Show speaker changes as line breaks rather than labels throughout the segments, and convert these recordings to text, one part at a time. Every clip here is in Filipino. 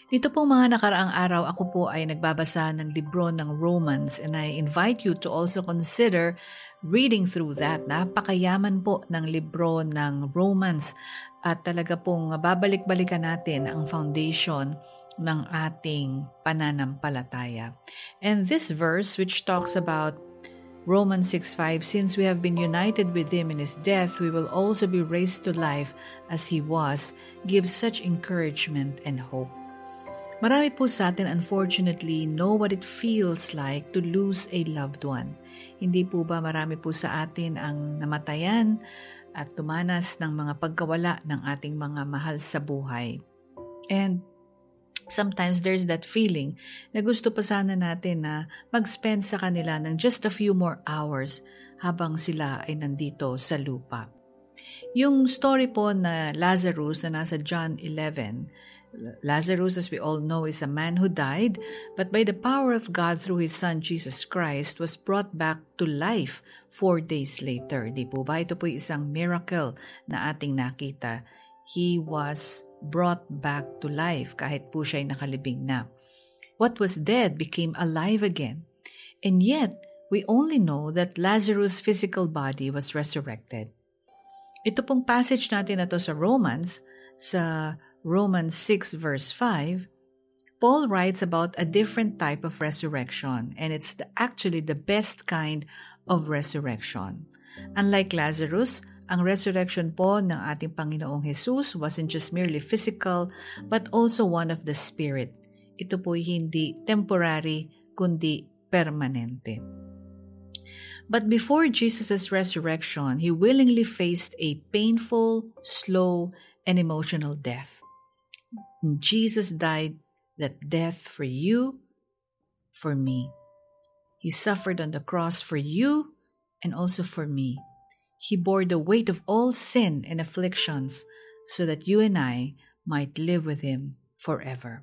Dito po mga nakaraang araw, ako po ay nagbabasa ng libro ng Romans and I invite you to also consider reading through that. Napakayaman po ng libro ng Romans at talaga pong babalik-balikan natin ang foundation ng ating pananampalataya. And this verse which talks about Romans 6:5, since we have been united with Him in His death, we will also be raised to life as He was, gives such encouragement and hope. Marami po sa atin, unfortunately, know what it feels like to lose a loved one. Hindi po ba marami po sa atin ang namatayan at tumanas ng mga pagkawala ng ating mga mahal sa buhay? And sometimes there's that feeling na gusto pa sana natin na mag-spend sa kanila ng just a few more hours habang sila ay nandito sa lupa. Yung story po na Lazarus na nasa John 11, Lazarus, as we all know, is a man who died, but by the power of God through His Son, Jesus Christ, was brought back to life 4 days later. Di po ba? Ito po isang miracle na ating nakita. He was brought back to life kahit po siya'y nakalibing na. What was dead became alive again. And yet, we only know that Lazarus' physical body was resurrected. Ito pong passage natin na to sa Romans, sa Romans 6 verse 5, Paul writes about a different type of resurrection, and it's actually the best kind of resurrection. Unlike Lazarus, ang resurrection po ng ating Panginoong Jesus wasn't just merely physical, but also one of the spirit. Ito po hindi temporary, kundi permanente. But before Jesus' resurrection, He willingly faced a painful, slow, and emotional death. Jesus died that death for you, for me. He suffered on the cross for you and also for me. He bore the weight of all sin and afflictions so that you and I might live with Him forever.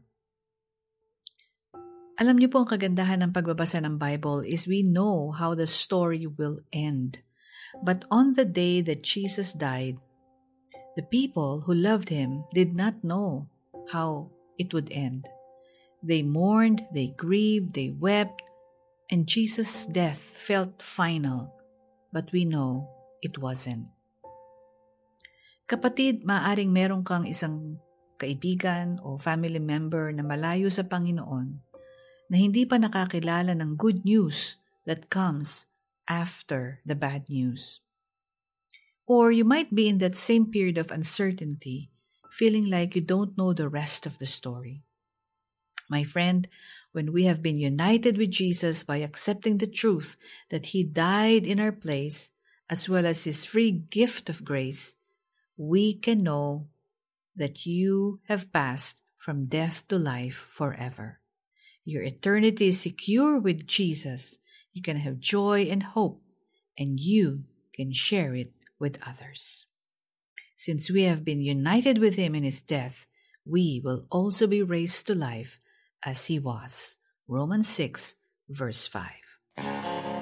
Alam niyo po ang kagandahan ng pagbabasa ng Bible is we know how the story will end. But on the day that Jesus died, the people who loved Him did not know how it would end. They mourned, they grieved, they wept, and Jesus' death felt final, but we know it wasn't. Kapatid, maaring meron kang isang kaibigan o family member na malayo sa Panginoon na hindi pa nakakilala ng good news that comes after the bad news. Or you might be in that same period of uncertainty, feeling like you don't know the rest of the story. My friend, when we have been united with Jesus by accepting the truth that He died in our place, as well as His free gift of grace, we can know that you have passed from death to life forever. Your eternity is secure with Jesus. You can have joy and hope, and you can share it with others. Since we have been united with Him in His death, we will also be raised to life as He was. Romans 6, verse 5.